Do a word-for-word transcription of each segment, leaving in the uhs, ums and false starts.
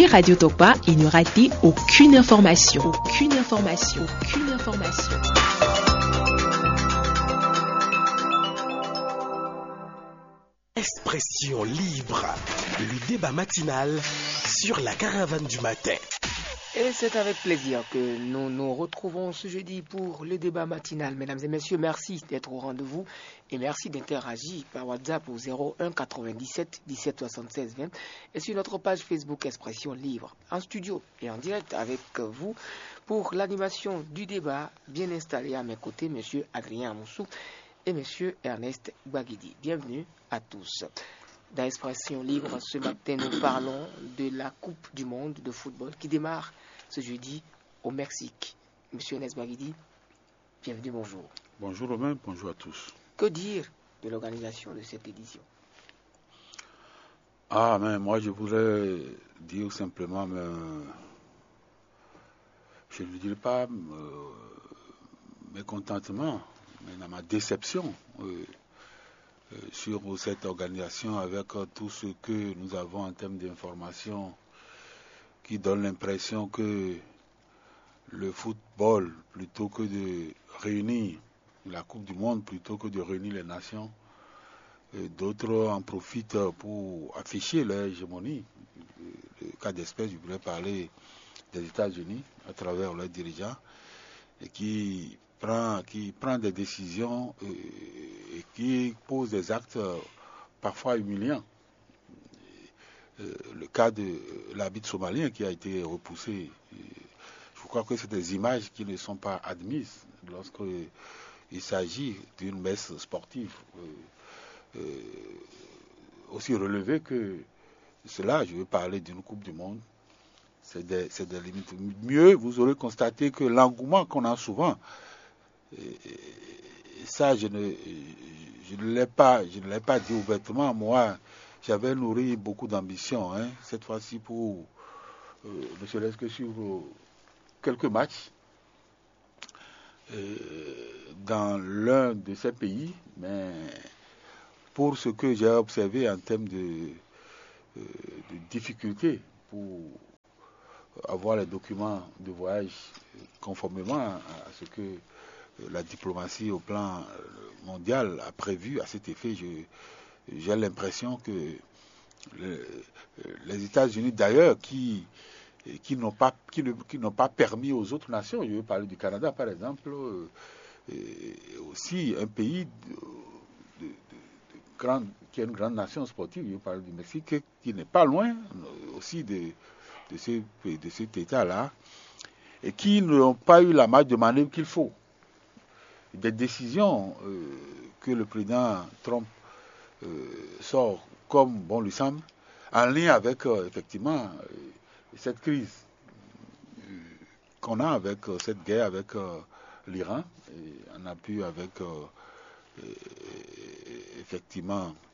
Suivez Radio Tokpa et ne ratez aucune information. Aucune information. Aucune information. Expression libre, le débat matinal sur la caravane du matin. Et c'est avec plaisir que nous nous retrouvons ce jeudi pour le débat matinal. Mesdames et messieurs, merci d'être au rendez-vous et merci d'interagir par WhatsApp au zéro un quatre-vingt-dix-sept dix-sept soixante-seize vingt et sur notre page Facebook Expression Libre. En studio et en direct avec vous pour l'animation du débat, bien installé à mes côtés, monsieur Adrien Moussou et monsieur Ernest Baguidi. Bienvenue à tous. Dans Expression Libre, ce matin, nous parlons de la Coupe du Monde de football qui démarre ce jeudi au Mexique. Monsieur Ernest Baguidi, bienvenue, bonjour. Bonjour Romain, bonjour à tous. Que dire de l'organisation de cette édition? Ah, mais moi je voudrais dire simplement, mais, je ne dirais pas euh, mécontentement, mais dans ma déception. Euh, sur cette organisation avec tout ce que nous avons en termes d'informations qui donne l'impression que le football, plutôt que de réunir la Coupe du Monde, plutôt que de réunir les nations, d'autres en profitent pour afficher leur hégémonie. Le cas d'espèce, je voulais parler des États-Unis à travers leurs dirigeants et qui prend, qui prend des décisions euh, et qui pose des actes euh, parfois humiliants. Euh, le cas de l'arbitre somalien qui a été repoussé, euh, je crois que c'est des images qui ne sont pas admises lorsqu'il euh, s'agit d'une messe sportive. Euh, euh, aussi relevé que cela, je veux parler d'une Coupe du Monde, c'est des, c'est des limites. Mieux, vous aurez constaté que l'engouement qu'on a souvent, et ça, je ne, je ne l'ai pas, je ne l'ai pas dit ouvertement. Moi, j'avais nourri beaucoup d'ambition, hein, cette fois-ci pour euh, ne serait-ce que suivre quelques matchs euh, dans l'un de ces pays. Mais pour ce que j'ai observé en termes de, euh, de difficultés pour avoir les documents de voyage conformément à ce que la diplomatie au plan mondial a prévu à cet effet, je, j'ai l'impression que le, les États-Unis d'ailleurs qui, qui, n'ont pas, qui, ne, qui n'ont pas permis aux autres nations, je veux parler du Canada par exemple, et aussi un pays de, de, de, de grande, qui est une grande nation sportive, je veux parler du Mexique, qui n'est pas loin aussi de, de, ce, de cet État-là, et qui n'ont pas eu la marge de manœuvre qu'il faut. Des décisions euh, que le président Trump euh, sort comme bon lui semble, en lien avec euh, effectivement euh, cette crise euh, qu'on a avec euh, cette guerre avec euh, l'Iran, et on a pu avec euh, euh, effectivement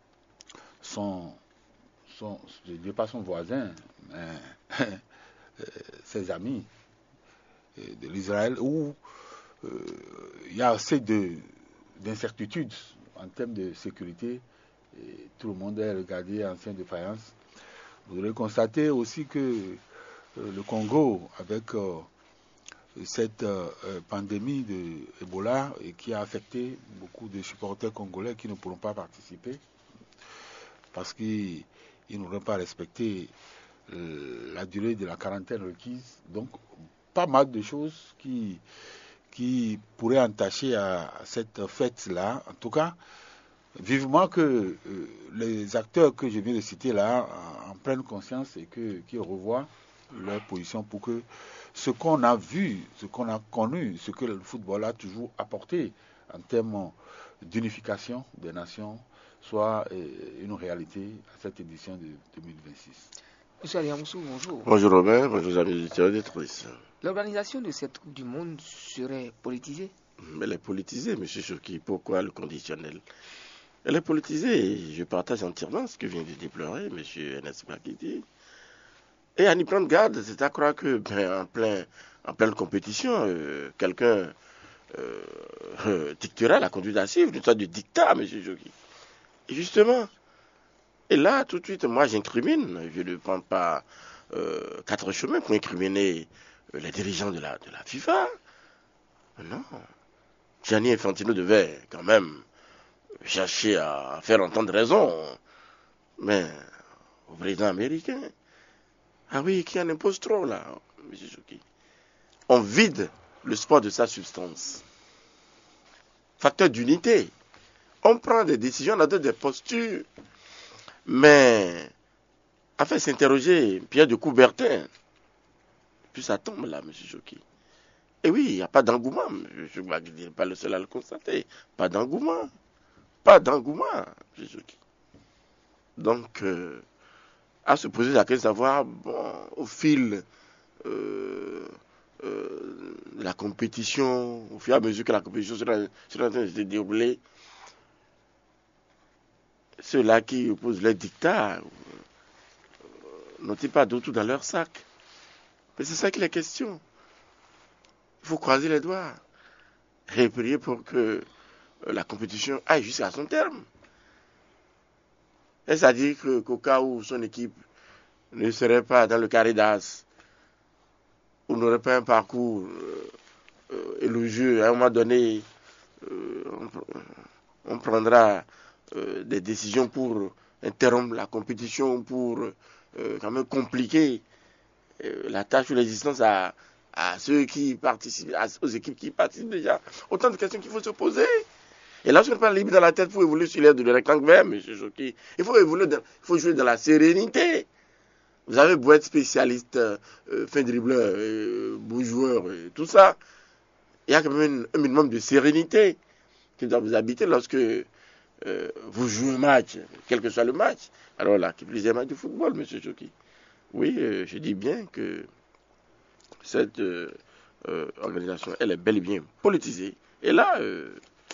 son, son, je ne dis pas son voisin, mais euh, ses amis euh, de l'Israël, où il euh, y a assez de, d'incertitudes en termes de sécurité et tout le monde est regardé en signe de faïence. Vous aurez constaté aussi que euh, le Congo, avec euh, cette euh, pandémie de Ebola et qui a affecté beaucoup de supporters congolais qui ne pourront pas participer parce qu'ils n'auraient pas respecté euh, la durée de la quarantaine requise. Donc, pas mal de choses qui qui pourrait entacher à cette fête-là. En tout cas, vivement que euh, les acteurs que je viens de citer là en, en prennent conscience et que, qu'ils revoient leur position pour que ce qu'on a vu, ce qu'on a connu, ce que le football a toujours apporté en termes d'unification des nations, soit euh, une réalité à cette édition de deux mille vingt-six. Monsieur Aliamoussou, bonjour. Bonjour Robin, bonjour amis auditeurs et auditrices. L'organisation de cette Coupe du Monde serait politisée? Mais elle est politisée, M. Choki. Pourquoi le conditionnel? Elle est politisée. Je partage entièrement ce que vient de déplorer M. Ernest Baguidi. Et à n'y prendre garde, c'est à croire que ben, en, plein, en pleine compétition, euh, quelqu'un euh, euh, dictera la conduite à suivre, une sorte de dictat, M. Choki. Et justement, et là, tout de suite, moi j'incrimine, je ne prends pas euh, quatre chemins pour incriminer euh, les dirigeants de la, de la FIFA. Non. Gianni Infantino devait quand même chercher à faire entendre raison. Mais au président américain, ah oui, qui en impose trop là, M. Chouki. On vide le sport de sa substance. Facteur d'unité. On prend des décisions, on adopte des postures. Mais, à faire s'interroger Pierre de Coubertin, puis ça tombe là, M. Chouki. Et oui, il n'y a pas d'engouement. Je ne suis pas le seul à le constater. Pas d'engouement. Pas d'engouement, M. Chouki. Donc, euh, à se poser la question de savoir, bon, au fil euh, euh, de la compétition, au fur et à mesure que la compétition sera, sera en train de se dérouler, ceux-là qui opposent les dictats euh, n'ont-ils pas d'autres dans leur sac? Mais c'est ça qu'il est question. Il faut croiser les doigts et prier pour que euh, la compétition aille jusqu'à son terme. Et ça dit que, qu'au cas où son équipe ne serait pas dans le carré d'as, ou n'aurait pas un parcours euh, euh, élogieux, à un moment donné, euh, on, on prendra euh, des décisions pour interrompre la compétition, pour euh, quand même compliquer euh, la tâche ou l'existence à, à ceux qui participent, à, aux équipes qui participent déjà. Autant de questions qu'il faut se poser. Et là, je ne pas libre dans la tête pour évoluer sur l'air de rectangle vert, M. Chouki. Il faut évoluer, dans, il faut jouer dans la sérénité. Vous avez beau être spécialiste, euh, fin dribbleur, euh, beau joueur, euh, tout ça. Il y a quand même un, un minimum de sérénité qui doit vous habiter lorsque euh, vous jouez un match, quel que soit le match. Alors là, qui plus est un match de football, M. Chouki. Oui, euh, je dis bien que cette euh, euh, organisation, elle est bel et bien politisée. Et là, euh,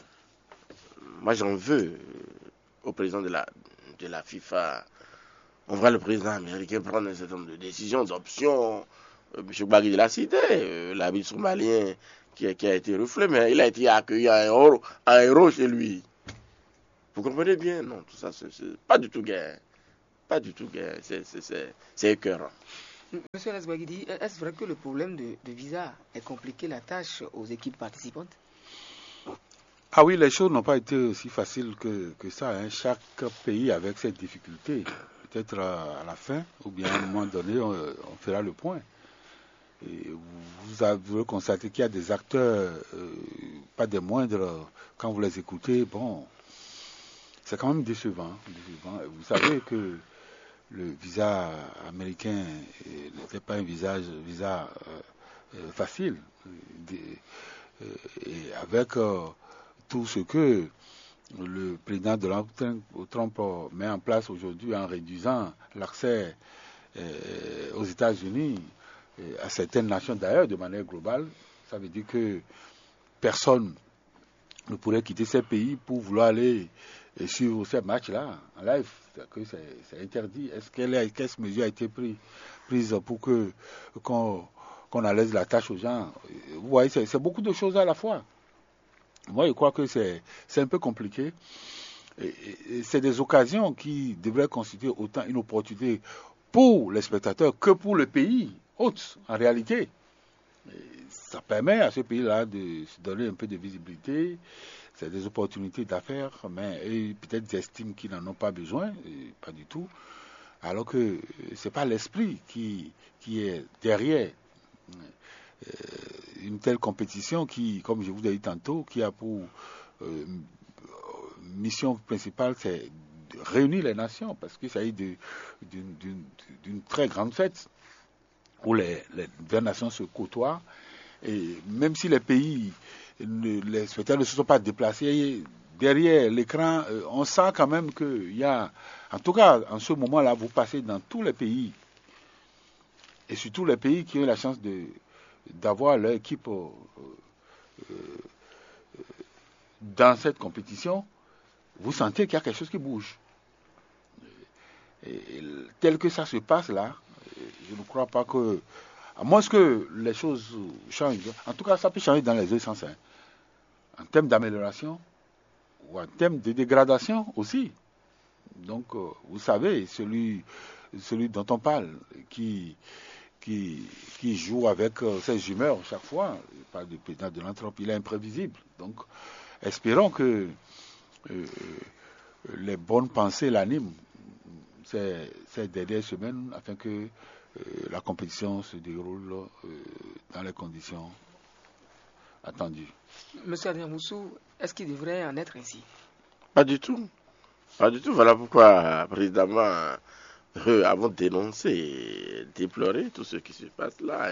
moi, j'en veux au président de la, de la FIFA. On voit le président américain prendre un certain nombre de décisions, d'options. Euh, M. Bagui de la Cité, euh, l'arbitre somalien qui, qui a été reflé, mais il a été accueilli à un héros, à un héros chez lui. Vous comprenez bien? Non, tout ça, c'est, c'est pas du tout gain. Pas du tout gain. C'est, c'est, c'est, c'est écœurant. Monsieur Alasbagidi, est-ce vrai que le problème de, de visa a compliqué la tâche aux équipes participantes? Ah oui, les choses n'ont pas été aussi faciles que, que ça. Hein. Chaque pays avec ses difficultés. Peut-être à, à la fin, ou bien à un moment donné, on, on fera le point. Et vous avez constaté qu'il y a des acteurs, euh, pas des moindres, quand vous les écoutez, bon, c'est quand même décevant. décevant. Vous savez que le visa américain n'était pas un visa, visa euh, facile. Euh, et avec euh, tout ce que le président Donald Trump met en place aujourd'hui en réduisant l'accès euh, aux États-Unis, à certaines nations d'ailleurs de manière globale, ça veut dire que personne ne pourrait quitter ces pays pour vouloir aller suivre ces matchs-là en live. C'est, que c'est, c'est interdit. Est-ce quelle, quelle mesure a été prise, prise pour que qu'on, qu'on allège la tâche aux gens? Vous voyez, c'est, c'est beaucoup de choses à la fois. Moi, je crois que c'est, c'est un peu compliqué. Et, et, et c'est des occasions qui devraient constituer autant une opportunité pour les spectateurs que pour le pays hôte, en réalité. Et ça permet à ce pays-là de se donner un peu de visibilité. C'est des opportunités d'affaires, mais eux, peut-être ils estiment qu'ils n'en ont pas besoin, pas du tout. Alors que ce n'est pas l'esprit qui, qui est derrière euh, une telle compétition qui, comme je vous ai dit tantôt, qui a pour euh, mission principale, c'est de réunir les nations, parce qu'il s'agit de, d'une, d'une, d'une très grande fête où les, les deux nations se côtoient. Et même si les pays, ne, les spectateurs ne se sont pas déplacés, derrière l'écran, euh, on sent quand même qu'il y a, en tout cas, en ce moment-là, vous passez dans tous les pays, et surtout les pays qui ont la chance de, d'avoir leur équipe euh, euh, dans cette compétition, vous sentez qu'il y a quelque chose qui bouge. Et, et, tel que ça se passe là, je ne crois pas que, à moins que les choses changent, en tout cas ça peut changer dans les deux sens, hein. En termes d'amélioration ou en termes de dégradation aussi. Donc, euh, vous savez, celui celui dont on parle, qui, qui, qui joue avec euh, ses humeurs chaque fois. Je parle du président de l'Anthrope, il est imprévisible. Donc, espérons que euh, les bonnes pensées l'animent ces, ces dernières semaines afin que euh, la compétition se déroule euh, dans les conditions attendues. Monsieur Adrien Moussou, est-ce qu'il devrait en être ainsi? Pas du tout. Pas du tout. Voilà pourquoi, précisément, eux avons dénoncé, déploré tout ce qui se passe là.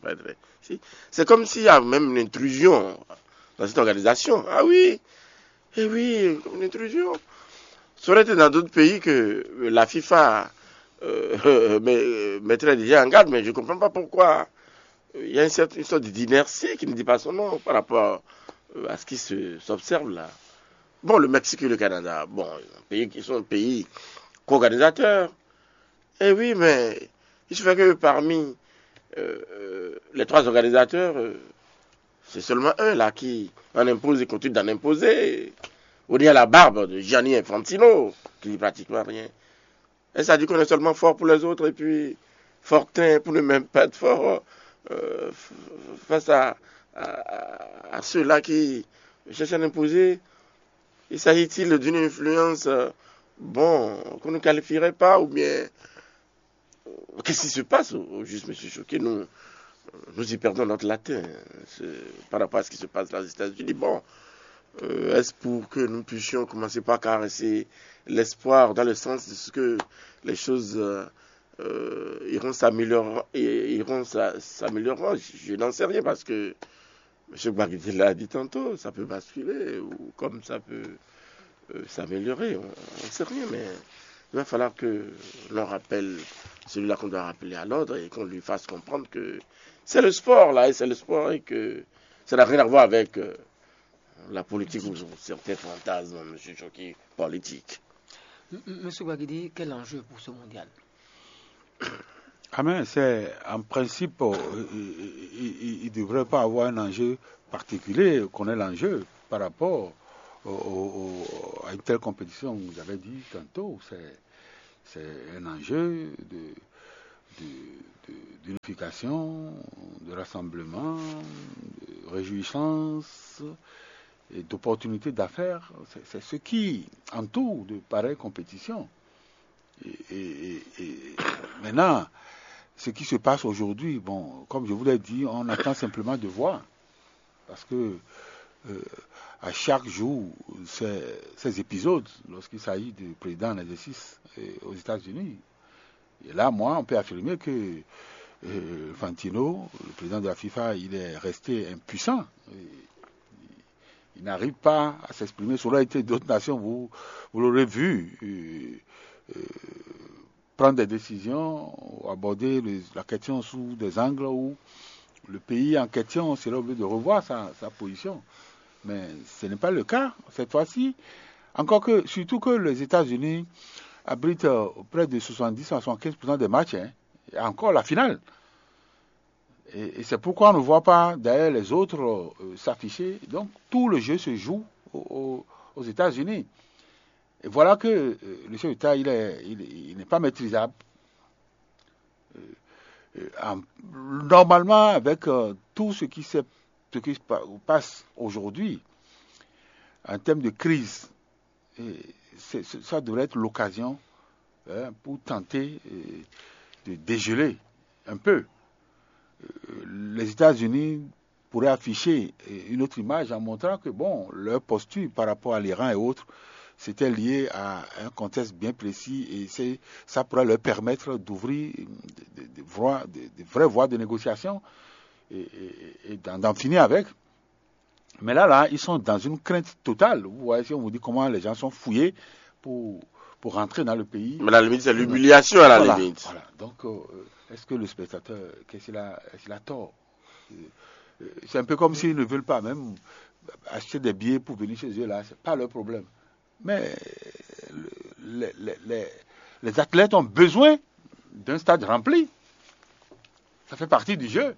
C'est comme s'il y a même une intrusion dans cette organisation. Ah oui, eh oui, une intrusion. Ça aurait été dans d'autres pays que la FIFA euh, euh, mettrait déjà en garde, mais je ne comprends pas pourquoi il y a une, certaine, une sorte d'inertie qui ne dit pas son nom par rapport à ce qui se, s'observe là. Bon, le Mexique et le Canada, bon, pays qui sont pays co-organisateurs. Eh oui, mais il se fait que parmi euh, les trois organisateurs, euh, c'est seulement un là qui en impose et continue d'en imposer. On dit à la barbe de Gianni Infantino, qui dit pratiquement rien. Et ça dit qu'on est seulement fort pour les autres et puis fortin pour ne même pas être fort euh, face à, à, à ceux-là qui cherchent à imposer. Il s'agit-il d'une influence, euh, bon, qu'on ne qualifierait pas, ou bien, qu'est-ce qui se passe au, au juste, M. Choquet? Nous, nous y perdons notre latin par rapport à ce qui se passe dans les États-Unis. Bon, euh, est-ce pour que nous puissions commencer par caresser l'espoir dans le sens de ce que les choses euh, euh, iront s'améliorer, iront s'améliorer? Je, je n'en sais rien parce que M. Baguette l'a dit tantôt, ça peut basculer ou comme ça peut euh, s'améliorer. On ne sait rien, mais il va falloir que l'on rappelle celui-là qu'on doit rappeler à l'ordre et qu'on lui fasse comprendre que c'est le sport, là, et c'est le sport et que ça n'a rien à voir avec euh, la politique ou certains fantasmes, M. Choquet, politique. M. Baguette, quel enjeu pour ce mondial? Ah mais c'est en principe, euh, il ne devrait pas avoir un enjeu particulier, qu'on ait l'enjeu par rapport au, au, à une telle compétition. Vous avez dit tantôt, c'est, c'est un enjeu de, de, de, d'unification, de rassemblement, de réjouissance et d'opportunités d'affaires. C'est, c'est ce qui entoure de pareilles compétitions. Et, et, et maintenant, ce qui se passe aujourd'hui, bon, comme je vous l'ai dit, on attend simplement de voir. Parce que euh, à chaque jour, ces, ces épisodes, lorsqu'il s'agit du président en exercice euh, aux États-Unis, et là, moi, on peut affirmer que euh, Infantino, le président de la FIFA, il est resté impuissant. Il, il n'arrive pas à s'exprimer. Ça aurait été d'autres nations, vous, vous l'aurez vu. Euh, euh, prendre des décisions, aborder les, la question sous des angles où le pays en question serait obligé de revoir sa, sa position. Mais ce n'est pas le cas cette fois-ci. Encore que, surtout que les États-Unis abritent euh, près de soixante-dix à soixante-quinze pour cent des matchs, hein, et encore la finale. Et, et c'est pourquoi on ne voit pas derrière les autres euh, s'afficher. Donc tout le jeu se joue au, au, aux États-Unis. Et voilà que euh, le chef d'État, il est, il, il n'est pas maîtrisable. Euh, euh, en, normalement, avec euh, tout ce qui, se, ce qui se passe aujourd'hui, en termes de crise, et c'est, c'est, ça devrait être l'occasion hein, pour tenter euh, de dégeler un peu. Euh, les États-Unis pourraient afficher une autre image en montrant que, bon, leur posture par rapport à l'Iran et autres, c'était lié à un contexte bien précis et c'est, ça pourrait leur permettre d'ouvrir de, de, de, voies, de, de vraies voies de négociation et, et, et d'en, d'en finir avec. Mais là, là, ils sont dans une crainte totale. Vous voyez, si on vous dit comment les gens sont fouillés pour, pour rentrer dans le pays. Mais à la limite, c'est l'humiliation à la voilà, limite. Voilà. Donc, euh, est-ce que le spectateur, qu'est-ce qu'il a, est-ce qu'il a tort? C'est un peu comme s'ils ne veulent pas même acheter des billets pour venir chez eux, là, c'est pas leur problème. Mais les, les, les, les athlètes ont besoin d'un stade rempli. Ça fait partie du jeu.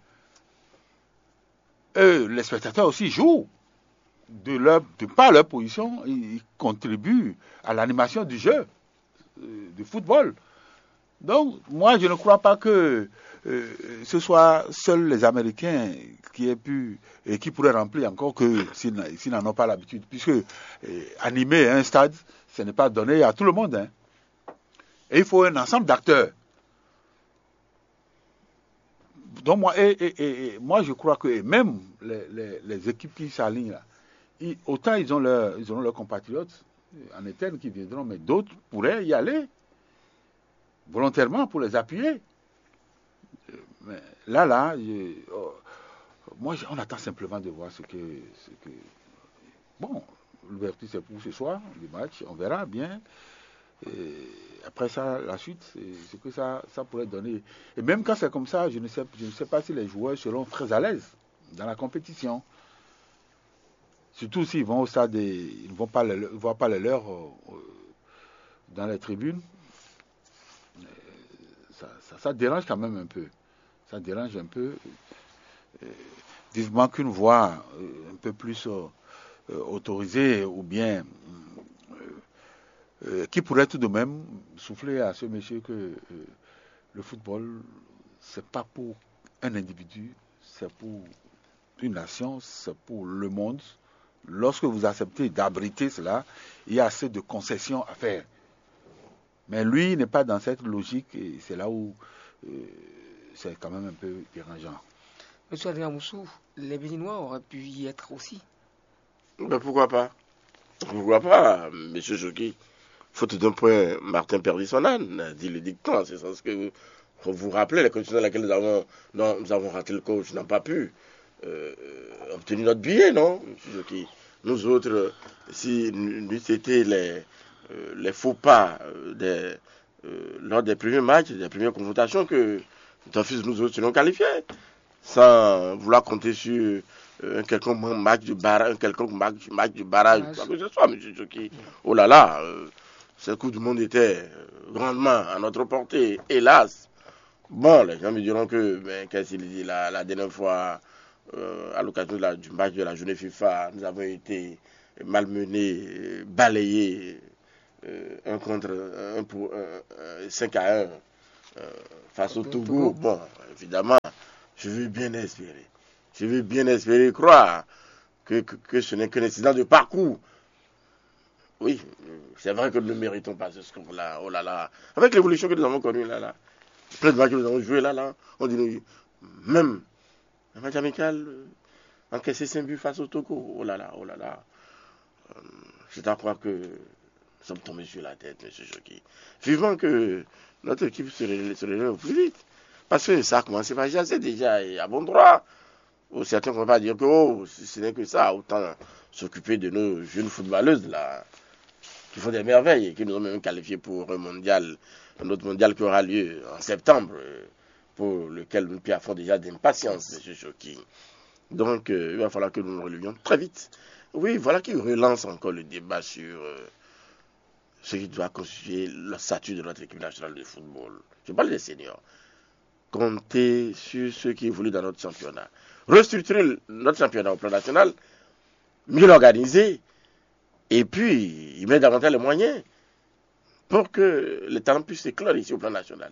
Et les spectateurs aussi jouent. De, leur, de par leur position, ils contribuent à l'animation du jeu, euh, du football. Donc, moi, je ne crois pas que euh, ce soit seuls les Américains qui aient pu et qui pourraient remplir encore que s'ils, s'ils n'en ont pas l'habitude, puisque euh, animer un stade, ce n'est pas donné à tout le monde. Hein. Et il faut un ensemble d'acteurs. Donc moi, et, et, et, moi, je crois que même les, les, les équipes qui s'alignent là, ils, autant ils ont leurs ils ont leurs compatriotes en interne qui viendront, mais d'autres pourraient y aller volontairement pour les appuyer. Mais là, là, je, oh, moi, on attend simplement de voir ce que, ce que bon, l'ouverture c'est pour ce soir, le match, on verra bien. Et après ça, la suite, c'est ce que ça, ça pourrait donner. Et même quand c'est comme ça, je ne sais, je ne sais pas si les joueurs seront très à l'aise dans la compétition. Surtout s'ils vont au stade, et ils ne vont pas les, voient pas les leurs euh, dans les tribunes. Ça, ça, ça dérange quand même un peu. Ça dérange un peu. Euh, vivement qu'une voix euh, un peu plus euh, autorisée ou bien Euh, qui pourrait tout de même souffler à ce monsieur que euh, le football, c'est pas pour un individu, c'est pour une nation, c'est pour le monde. Lorsque vous acceptez d'abriter cela, il y a assez de concessions à faire. Mais lui, il n'est pas dans cette logique et c'est là où euh, c'est quand même un peu dérangeant. Monsieur Adrien Moussou, les Béninois auraient pu y être aussi. Ben pourquoi pas? Pourquoi pas, monsieur Joki? Faute d'un point, Martin perdit son âne, dit le dicton. C'est ce que vous vous rappelez, les conditions dans lesquelles nous avons, non, nous avons raté le coach, n'ont pas pu euh, obtenir notre billet, non, monsieur Joki? Nous autres, si nous c'était les, euh, les faux pas euh, des, euh, lors des premiers matchs, des premières confrontations, que d'office nous autres serions qualifiés, sans vouloir compter sur un quelconque match du barrage, un quelconque match, match du barrage, quoi que ce soit, monsieur Joki. Oh là là, euh, cette Coupe du Monde était grandement à notre portée, hélas. Bon, les gens me diront que, ben, qu'est-ce qu'il dit la, la dernière fois, euh, à l'occasion de la, du match de la journée FIFA, nous avons été malmenés, balayés, euh, un contre un pour un, cinq à un euh, face au Togo. Bon, évidemment, je veux bien espérer, je veux bien espérer croire que, que, que ce n'est qu'un incident de parcours. Oui, c'est vrai que nous ne méritons pas ce score-là. Oh là là. Avec l'évolution que nous avons connue là, là, plein de matchs que nous avons joués là, là, on dit même un match amical, euh, encaissé cinq buts face au Togo. Oh là là, oh là là. Euh, c'est à croire que nous sommes tombés sur la tête, monsieur Joki. Vivement que notre équipe se relève au plus vite. Parce que ça a commencé par chasser déjà, et à bon droit. Ou certains ne vont pas dire que oh, ce n'est que ça, autant s'occuper de nos jeunes footballeuses là, qui font des merveilles et qui nous ont même qualifiés pour un mondial, un autre mondial qui aura lieu en septembre, pour lequel nous piaffons déjà d'impatience, monsieur Joki. Donc, euh, il va falloir que nous nous relevions très vite. Oui, voilà qui relance encore le débat sur euh, ce qui doit constituer le statut de notre équipe nationale de football. Je parle des seniors. Compter sur ceux qui évoluent dans notre championnat. Restructurer notre championnat au plan national, mieux l'organiser, et puis il met davantage les moyens pour que les talents puissent éclore ici au plan national.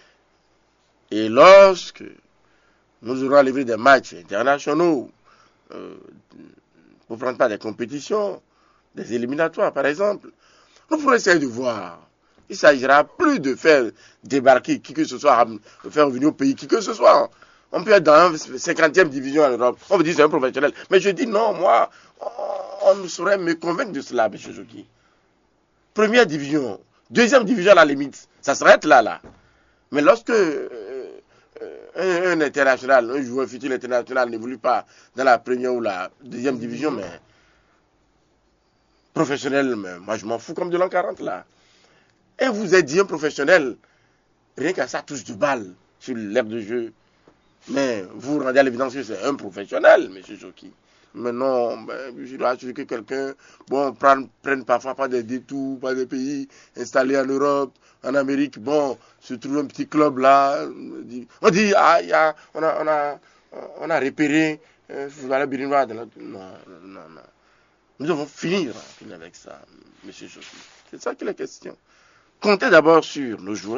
Et lorsque nous aurons livré des matchs internationaux, euh, pour prendre part des compétitions, des éliminatoires par exemple, nous pourrons essayer de voir. Il ne s'agira plus de faire débarquer qui que ce soit, de faire revenir au pays qui que ce soit. On peut être dans la cinquantième division en Europe. On me dit c'est un professionnel. Mais je dis non, moi, on ne saurait me convaincre de cela, M. Joki. Première division, deuxième division à la limite, ça s'arrête là, là. Mais lorsque euh, un, un international, un joueur futur international n'évolue pas dans la première ou la deuxième division, mais professionnel, mais moi je m'en fous comme de l'an quarante là. Et vous êtes dit un professionnel, rien qu'à ça touche du balle sur l'herbe de jeu. Mais vous vous rendez à l'évidence que c'est un professionnel, M. Joki. Mais non, ben, je dois assurer que quelqu'un, bon, prenne, prenne parfois pas des détours, pas des pays installés en Europe, en Amérique, bon, se trouve un petit club là, on dit, ah, y a, on a, on a, on a repéré un footballeur béninois de la... Non, non, non. Nous devons finir, finir avec ça, M. Joki. C'est ça qu'il est question. Comptez d'abord sur nos joueurs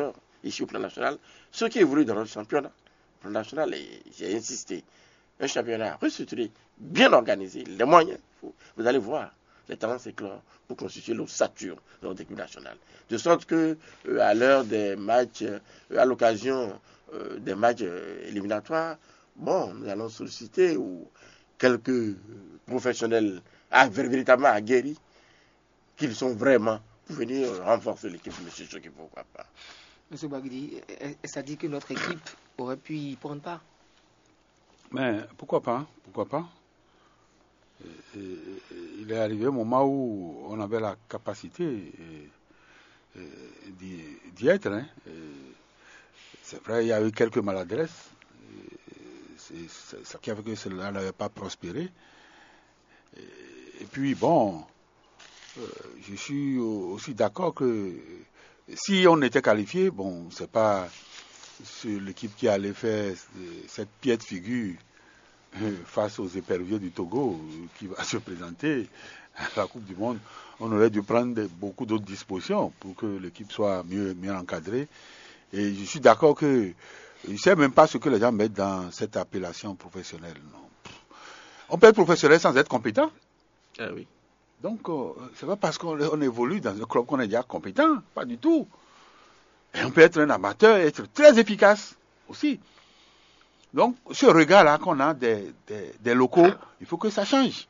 ici au plan national, ce qui évolue dans notre championnat. Le plan national, j'ai insisté, un championnat restructuré, bien organisé, les moyens, vous allez voir, les talents s'éclorent pour constituer l'ossature de notre équipe nationale. De sorte que, euh, à l'heure des matchs, euh, à l'occasion euh, des matchs euh, éliminatoires, bon, nous allons solliciter ou quelques professionnels ah, véritablement aguerris, qu'ils sont vraiment pour venir renforcer l'équipe de M. Choki, pourquoi pas. M. Bagdi, est-ce à dire que notre équipe aurait pu y prendre part? Mais pourquoi pas, pourquoi pas. Et, et, il est arrivé un moment où on avait la capacité et, et, d'y, d'y être. Hein. C'est vrai, il y a eu quelques maladresses. C'est, c'est, ça qui a fait que cela n'avait pas prospéré. Et, et puis, bon, euh, je suis aussi d'accord que si on était qualifié, bon, c'est pas sur l'équipe qui allait faire cette piètre figure face aux éperviers du Togo qui va se présenter à la Coupe du Monde. On aurait dû prendre beaucoup d'autres dispositions pour que l'équipe soit mieux, mieux encadrée. Et je suis d'accord que je ne sais même pas ce que les gens mettent dans cette appellation professionnelle. Non. On peut être professionnel sans être compétent. Ah oui. Donc, euh, c'est pas parce qu'on on évolue dans un club qu'on est déjà compétent, pas du tout. Et on peut être un amateur et être très efficace aussi. Donc, ce regard-là qu'on a des, des, des locaux, il faut que ça change.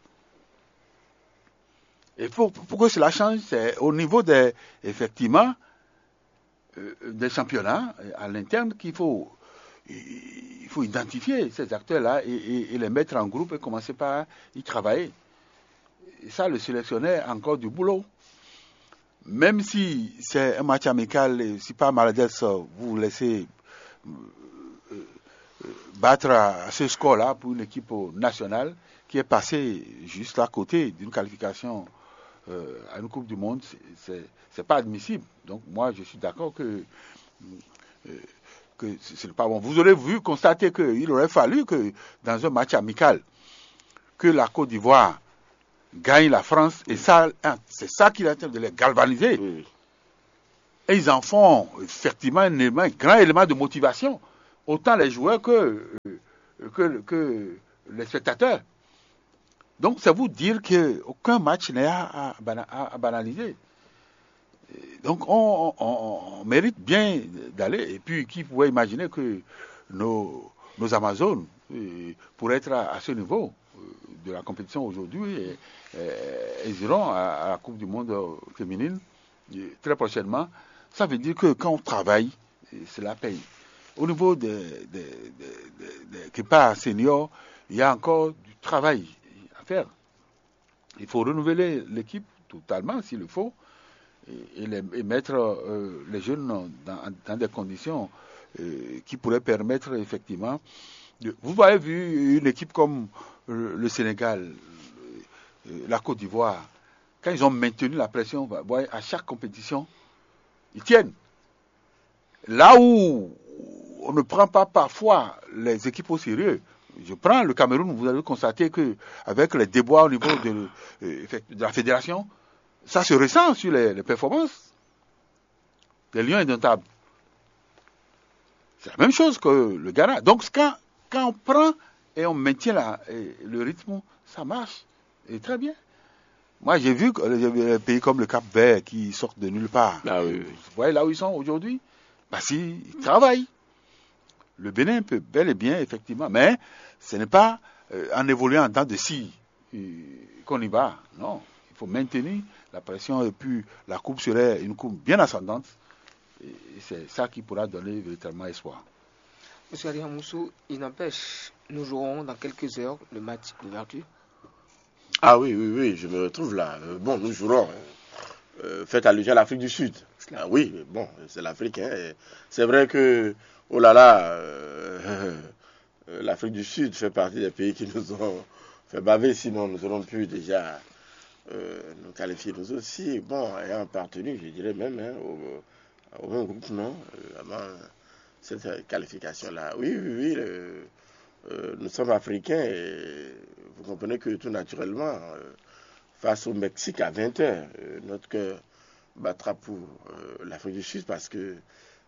Et pour, pour que cela change, c'est au niveau des, effectivement, euh, des championnats à l'interne qu'il faut, il faut identifier ces acteurs-là et, et, et les mettre en groupe et commencer par y travailler. Et ça, le sélectionneur a encore du boulot. Même si c'est un match amical, si pas maladresse, vous vous laissez euh, euh, battre à ce score-là pour une équipe nationale qui est passée juste à côté d'une qualification euh, à une Coupe du Monde, c'est, c'est pas admissible. Donc moi, je suis d'accord que, euh, que c'est pas bon. Vous aurez vu, constater qu'il aurait fallu que dans un match amical, que la Côte d'Ivoire gagne la France, et ça, c'est ça qui est en train de les galvaniser. Oui. Et ils en font effectivement un, élément, un grand élément de motivation, autant les joueurs que, que, que les spectateurs. Donc, c'est vous dire qu'aucun match n'est à, à, à, à banaliser. Donc, on, on, on mérite bien d'aller. Et puis, qui pourrait imaginer que nos, nos Amazones pourraient être à, à ce niveau de la compétition aujourd'hui, et, et, ils iront à, à la Coupe du Monde féminine et, très prochainement. Ça veut dire que quand on travaille, cela paye. Au niveau des de, de, de, de, Kepa seniors, il y a encore du travail à faire. Il faut renouveler l'équipe totalement s'il le faut et, et, les, et mettre euh, les jeunes dans, dans des conditions euh, qui pourraient permettre effectivement. De, vous avez vu une équipe comme euh, le Sénégal, euh, la Côte d'Ivoire, quand ils ont maintenu la pression, voyez, à chaque compétition, ils tiennent. Là où on ne prend pas parfois les équipes au sérieux, je prends le Cameroun, vous allez constater qu'avec les déboires au niveau de, de la fédération, ça se ressent sur les, les performances. Les Lions indomptables. C'est la même chose que le Ghana. Donc quand, quand on prend et on maintient la, le rythme, ça marche. Et très bien. Moi, j'ai vu que les pays comme le Cap-Vert qui sortent de nulle part. Ah, oui, oui. Vous voyez là où ils sont aujourd'hui? Bah si, ils travaillent. Le Bénin peut bel et bien, effectivement, mais ce n'est pas euh, en évoluant en temps de scie euh, qu'on y va. Non, il faut maintenir la pression et puis la coupe serait une coupe bien ascendante. Et c'est ça qui pourra donner véritablement espoir. Monsieur Adrien Moussou, il n'empêche, nous jouerons dans quelques heures le match d'ouverture. Ah oui, oui, oui, je me retrouve là. Euh, bon, nous jouerons. Euh, faites allusion à l'Afrique du Sud. Ah oui, bon, c'est l'Afrique. Hein. C'est vrai que, oh là là, euh, euh, l'Afrique du Sud fait partie des pays qui nous ont fait baver, sinon nous aurions pu déjà euh, nous qualifier nous aussi. Bon, ayant appartenu, je dirais même, hein, au, au même groupe, non, euh, avant cette qualification-là. Oui, oui, oui, le, euh, nous sommes africains et vous comprenez que tout naturellement, euh, face au Mexique à vingt heures, euh, notre cœur battra pour euh, l'Afrique du Sud parce que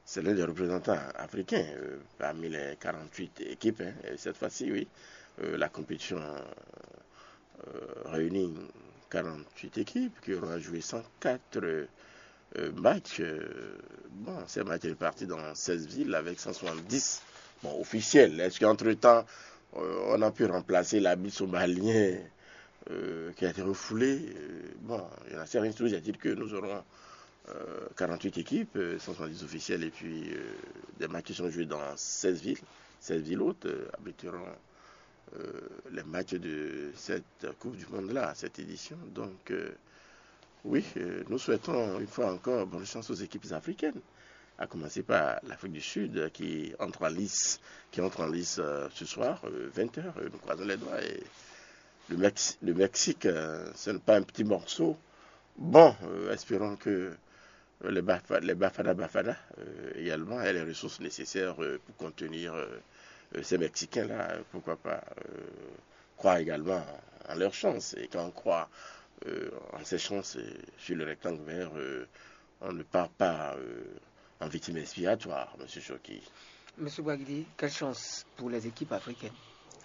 c'est l'un des représentants africains euh, parmi les quarante-huit équipes. Hein, et cette fois-ci, oui, euh, la compétition euh, réunit quarante-huit équipes qui auront joué cent quatre euh, matchs. Euh, bon, ces matchs sont répartis dans seize villes avec cent soixante-dix bon, officiels. Est-ce qu'entre-temps, euh, on a pu remplacer l'habit somalien euh, qui a été refoulé? euh, Bon, il y en a certains qui disent que nous aurons Euh, quarante-huit équipes, euh, cent soixante-dix officiels et puis euh, des matchs qui sont joués dans seize villes. seize villes hautes euh, abriteront euh, les matchs de cette Coupe du Monde-là, cette édition. Donc, euh, oui, euh, nous souhaitons une fois encore bonne chance aux équipes africaines, à commencer par l'Afrique du Sud qui entre en lice, qui entre en lice euh, ce soir, euh, vingt heures. Euh, nous croisons les doigts. Et le, Mex- le Mexique, euh, ce n'est pas un petit morceau. Bon, euh, espérons que les Bafana, les Bafana, Bafana euh, également, et les ressources nécessaires euh, pour contenir euh, ces Mexicains-là, pourquoi pas euh, croire également en leurs chances. Et quand on croit euh, en ces chances euh, sur le rectangle vert, euh, on ne part pas euh, en victime expiatoire, M. Choki. M. Bouaguidi, quelle chance pour les équipes africaines?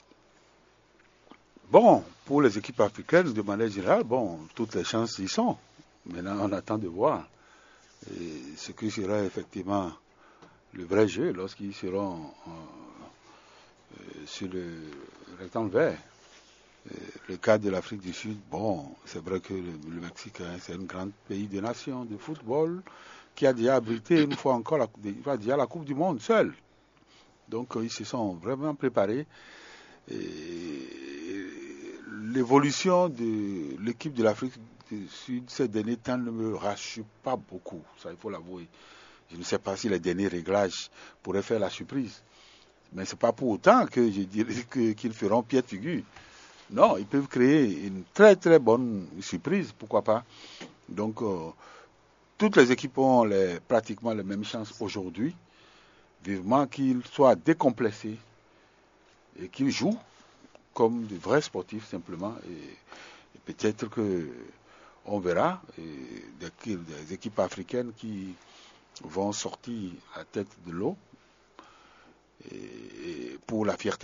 Bon, pour les équipes africaines, de manière générale, bon, toutes les chances y sont. Maintenant, on attend de voir. Et ce qui sera effectivement le vrai jeu lorsqu'ils seront euh, euh, sur le rectangle vert. Euh, le cas de l'Afrique du Sud, bon, c'est vrai que le, le Mexique, hein, c'est un grand pays de nation de football qui a déjà abrité une fois encore la, déjà la Coupe du Monde seul. Donc euh, ils se sont vraiment préparés. Et l'évolution de l'équipe de l'Afrique du Sud ces derniers temps ne me rassure pas beaucoup, ça il faut l'avouer. Je ne sais pas si les derniers réglages pourraient faire la surprise. Mais ce n'est pas pour autant que je dirais que, qu'ils feront pied de figure. Non, ils peuvent créer une très très bonne surprise, pourquoi pas. Donc, euh, toutes les équipes ont les, pratiquement les mêmes chances aujourd'hui. Vivement qu'ils soient décomplexés et qu'ils jouent comme de vrais sportifs simplement. Et, et peut-être qu'on verra et des, des équipes africaines qui vont sortir à tête de l'eau et, et pour la fierté.